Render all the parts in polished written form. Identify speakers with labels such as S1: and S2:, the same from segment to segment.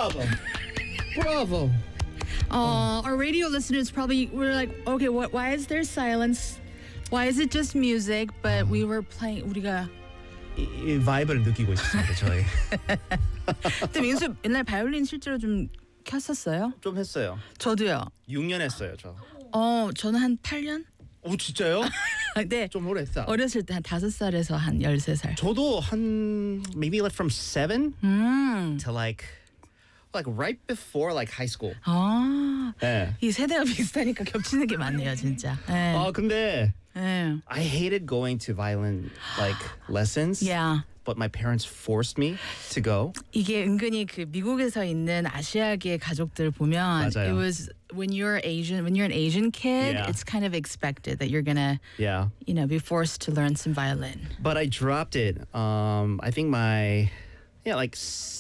S1: Bravo. Bravo.
S2: Our radio listeners probably were like, okay, why is there silence? Why is it just music? But we were playing. 우리가
S1: 이 바이브를 느끼고 있습니다, 저희.
S2: 근데 민수 옛날 바이올린 실제로 좀 켰었어요?
S1: 좀 했어요.
S2: 저도요.
S1: 6년 했어요, 저.
S2: 저는 한 8년?
S1: 오, 진짜요?
S2: 네.
S1: 좀 오래 했다.
S2: 어렸을 때 한 5살에서 한 13살.
S1: 저도 한 maybe like from 7 to like right before like high school. 네.
S2: 이 세대가 비슷하니까 겹치는 게 많네요, 진짜. 네.
S1: 근데
S2: 네.
S1: I hated going to violin like lessons.
S2: Yeah.
S1: But my parents forced me to go.
S2: 이게 은근히 그 미국에서 있는 아시아계 가족들 보면
S1: 맞아요.
S2: it was when you're an Asian kid,
S1: Yeah.
S2: it's kind of expected that you're gonna
S1: Yeah.
S2: be forced to learn some violin.
S1: But I dropped it. I think like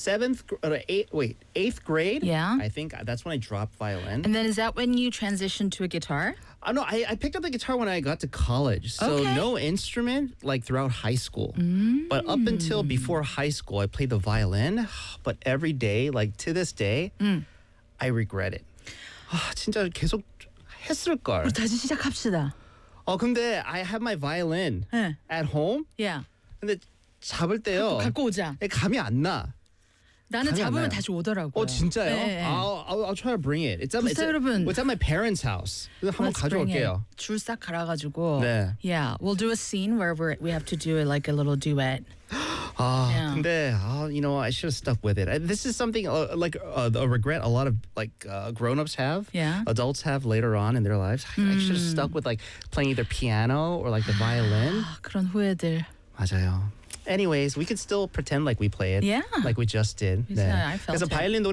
S1: eighth grade.
S2: Yeah.
S1: I think that's when I dropped violin.
S2: And then is that when you transitioned to a guitar?
S1: No, I picked up the guitar when I got to college. So
S2: Okay.
S1: no instrument like throughout high school. But up until before high school, I played the violin. But every day, like to this day, I regret it. 진짜 계속 했을 걸.
S2: 우리 다시 시작합시다.
S1: 근데 I have my violin
S2: 네.
S1: at home.
S2: Yeah.
S1: 근데 잡을 때요.
S2: 갖고 오자.
S1: 감이 안 나.
S2: 나는
S1: 감이 안
S2: 잡으면
S1: 나요.
S2: 다시 오더라고요.
S1: 진짜요?
S2: 네, 네.
S1: I'll try to bring it. It's
S2: 여러분.
S1: at my parents' house. 한번
S2: Let's bring it.
S1: 가져올게요.
S2: 줄 싹 갈아가지고.
S1: 네.
S2: Yeah, we'll do a scene where we have to do like a little duet. Yeah.
S1: 근데 I should have stuck with it. This is something like a regret a lot of like grown-ups have.
S2: Yeah.
S1: Adults have later on in their lives. I should have stuck with like playing either piano or like the violin.
S2: 그런 후회들.
S1: 맞아요. Anyways, we could still pretend like we play it.
S2: Yeah.
S1: Like we just did.
S2: Yeah, I felt
S1: 그래서
S2: it.
S1: 바이올린